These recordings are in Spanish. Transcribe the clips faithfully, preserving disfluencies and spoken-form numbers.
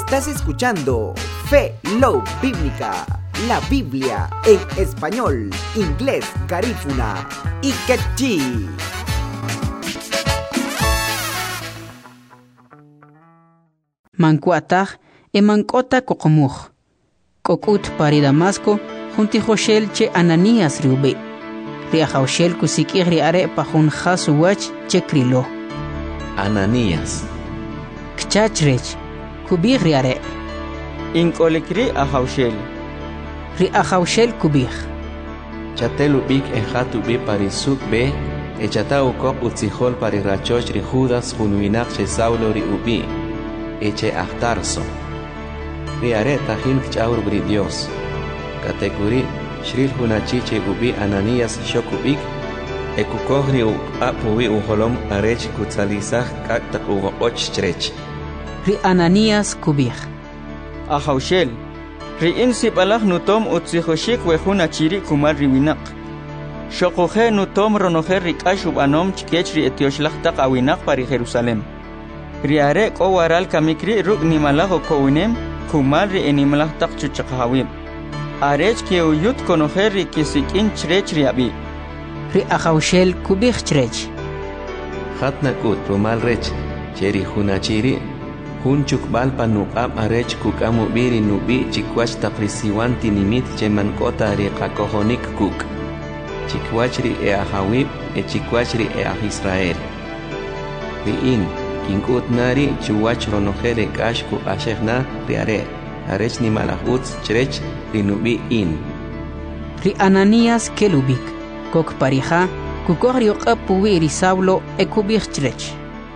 Estás escuchando Fe Love Bíblica, la Biblia en español, inglés, garífuna y quechí. Mancuataj e mancota cocomuj. Cocut pari Damasco, junti Joshel che Ananías riube. Ria Joshel kusikir riare pa jun jasuwach che krilo. Ananías. Kchachrech, kubir riare. Inkolikri a Joshel. Ri a Joshel kubir. Chatelubik e hatubi parisuk be, e chatau kop utzihol pari rachoch ri Judas junwinak che Saulo ri ubi. Eche ahtarso. Riare tajin kchaur bri Dios. Katekuri, shril hunachiche ubi Ananías shokubik, e kukohri u apuwi u holom arech kutzalizah kaktak u och strech. Ri Ananías kubir. A Joshel. Ri insib alah nutom utzihoshik wehuna chiri kumar riwinak. Shokohe nutom ronoher rikashub anom chkech ri etioshlah tak awinak pari Jerusalem. Riare ko waral kamikri ruk nimalaho kounem kumar ri enimalah tak chuchakawib. Arech ke uyut konoher ri kisikin chrech riabi. Ri a Joshel kubir chrech. Hatnakut rumal rech, cheri hunachiri, hunchuk balpa nuqam arech kukamu biri nubi chikwach taprisiwanti nimit cheman kota ri kakohonik kuk. Chikwachri e ahawib e chikwachri e ah Israel. Ri in, kinkut nari chuwach ronojere kashku ashegna riare, arech ni malahutz chrech ri nubi in. Ri Ananías kelubik, kok parija, kukogri oqapuwi ri Saulo e kubir chrech.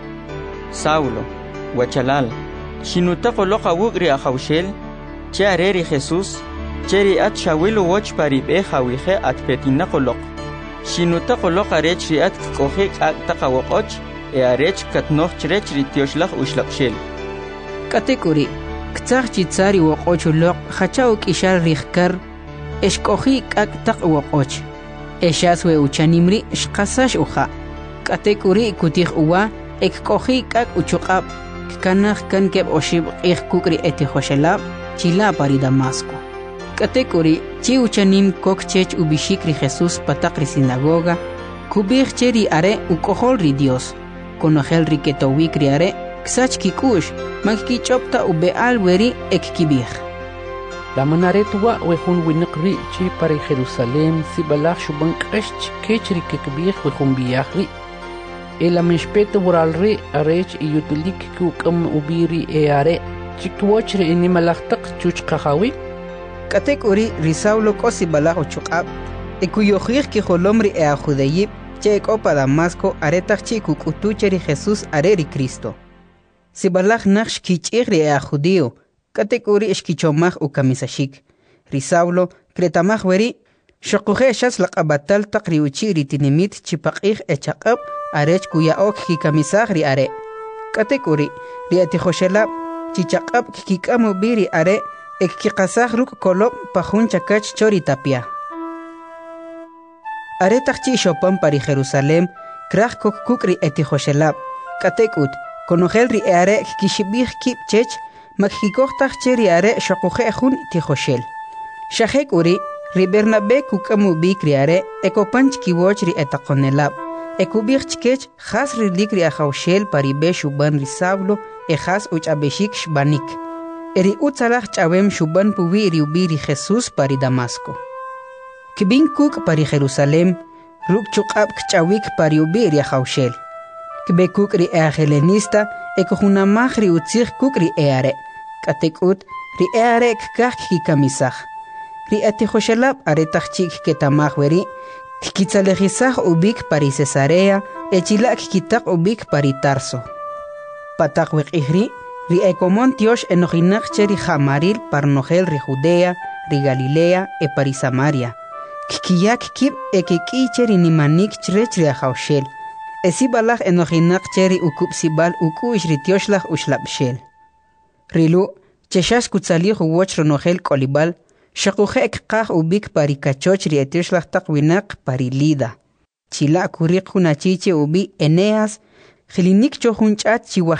Saulo, Wachalal, Shinutako loka wugri a Joshel, che areri Jesús, cheri at shawilu watch parib e hawihe at petinako lok. Shinutako loka rech ri at kohek at takawokoch, e arech katnoch chrech ri tioshlach ushlakshel. Katekuri, ktsar chitsari wokoch lok, hachauk ishal rihkar, eshkohi kak takwokoch. Eshaswe uchanimri shkasash uha. Katekuri kutih uwa, ekkohi kak uchukab. Kanach kan keb oshib ich kukri eti Joshelab, chila pari Damasco. Katekuri, chi uchanim kok chech ubishikri Jesús patakri sinagoga, kubir cheri are ukohol ri Dios, konogel ri ketowikri are, ksach kikush, magki chopta ube alweri ek kibir. La manaretua wehun winqri chi pari Jerusalem si balach shuban qesh kechri kekbir wehun biyahri. El ameshpeto boralri arech y yutulik kukam ubiri e are chiktuachre inimalachtak chuchkahawi. Katekuri risaulo kosi balajo chukab, e cuyo jir ki holomri e a judeyib, che opa Damasco aretach chiku kutucheri Jesús areri Cristo. Si balach naksh kichigri e a judío, katekuri eshkichomach u kamisashik. Risaulo, kretamach weri, shokuhe shas laqabatal takri uchiri tinimit chipakig e chakab, arech kuya ok kikamisag ri are. Katekuri, ri ati Joshela, chichakab kikikamu biri are, ek kikasag ruk kolop pahun chakach chori tapia. Are takchi shopan pari Jerusalem, krach kok kukri ati Joshela. Katekut, konogel ri are kishibig kip chech, makkikochtach cheri are shokuhe hun ti Joshel. Shahek uri, ri Bernabe kukamu bikri are, ekopanch kiwoch ri etakonelab. Ekubir chkech khas rilikri a Joshel paribe shuban ri Saulo e khas uch abeshik shbanik. Eri utzalach chawem shuban puwi ri ubiri Jesús pari Damasco. Kibin kuk pari Jerusalem, ruk chukab kchawik pari ubiri a Joshel. Kibe kuk ri e helenista e kuhunamach ri utzir kuk ri eare. Katekut ri eare kkach kikamisach. Ri ati Joshelab aretach chik ketamach weri, Kitzalejizaj ubik pari Cesarea, echilak kitak ubik pari Tarso. Patak wekihri, ri ekomon tiosh enojinak cheri jamaril parnogel ri Judea, ri Galilea e pari Samaria. Kikiyak kib ekeki cheri nimanik chrech ri a Joshel. Esibalaj enojinak cheri ukup sibal ukuish ri tioshlaj ushlabshel. Rilu, cheshash kutzalij uwoch ronogel kolibal, Shakuhe ekqaj ubik pari kachoch ri etioshlah takwinak pari Lida. Chila kurik hunachiche ubi Eneas, Jilinik chohun chat chiwa